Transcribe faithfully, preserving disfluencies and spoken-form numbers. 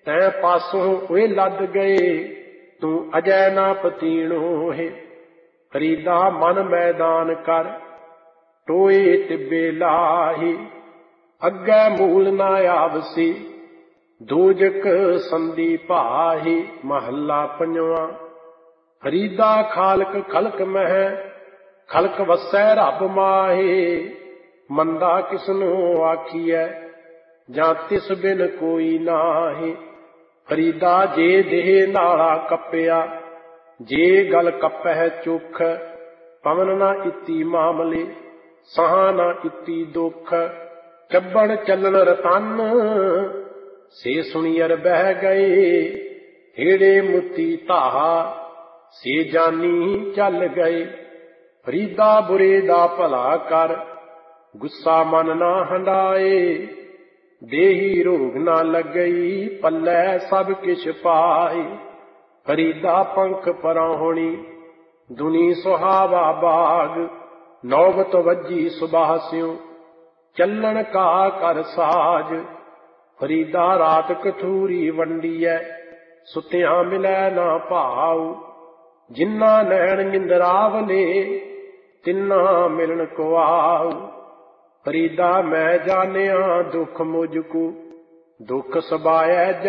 तै पासों ओए लद गए, तू अजय ना पतीणो है। फरीदा मन मैदान कर, टोए तिब्बे लाही। अग्गै मूल ना आवसी, दोजक संदी भाही। महला पंजवां। फरीदा खालक खलक मह, खलक वसै रब माहे। मंदा किसनो आखिए, जां तिस बिन कोई नाहे। फरीदा जे देह नाला कप्पिया, जे गल कपह चुख। पवन ना इति मामले, सहा ना इति दुख। ਚੱਬਣ ਚੱਲਣ ਰਤਨ, ਸੇ ਸੁਣੀਅਰ ਬਹਿ ਗਏ। ਹੇੜੇ ਮੁੱਤੀ ਧਾਹਾ, ਸੇ ਜਾਨੀ ਚੱਲ ਗਏ। ਫਰੀਦਾ ਬੁਰੇ ਦਾ ਭਲਾ ਕਰ, ਗੁੱਸਾ ਮਨ ਨਾ ਹੰਡਾਏ। ਦੇਹੀ ਰੋਗ ਨਾ ਲੱਗਈ, ਪੱਲੇ ਸਭ ਕਿਛ ਪਾਏ। ਫਰੀਦਾ ਪੰਖ ਪਰਾਹੁਣੀ, ਦੁਨੀ ਸੁਹਾਵਾ ਬਾਗ। ਨੌਬਤ ਵੱਜੀ ਸੁਬਾਹ ਸਿਉ, ਚੱਲਣ ਕਾ ਕਰ ਸਾਜ। ਫਰੀਦਾ ਰਾਤ ਕਥੂਰੀ ਵੰਡੀਐ, ਸੁਤਿਆਂ ਮਿਲੈ ਨਾ ਭਾਉ। ਜਿੰਨਾ ਨੈਣ ਨਿੰਦਰਾਵਲੇ, ਤਿੰਨਾ ਮਿਲਣ ਕੋ ਆਉ। ਫਰੀਦਾ ਮੈਂ ਜਾਣਿਆ ਦੁਖ ਮੁਝ ਕੋ, ਦੁਖ ਸਬਾਇਐ